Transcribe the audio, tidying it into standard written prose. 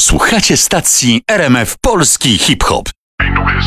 Słuchacie stacji RMF Polski Hip Hop. Ain't no